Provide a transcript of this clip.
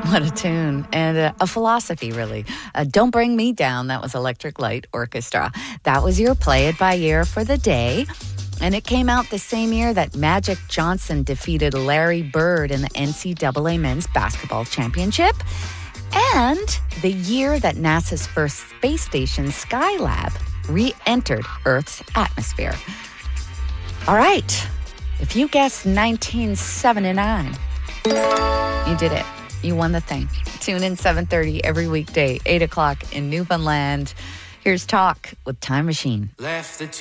What a tune. And a philosophy, really. Don't Bring Me Down. That was Electric Light Orchestra. That was your Play It By Ear for the day. And it came out the same year that Magic Johnson defeated Larry Bird in the NCAA Men's Basketball Championship. And the year that NASA's first space station, Skylab, re-entered Earth's atmosphere. All right. If you guessed 1979, you did it. You won the thing. Tune in 7:30 every weekday, 8 o'clock in Newfoundland. Here's Talk with Time Machine.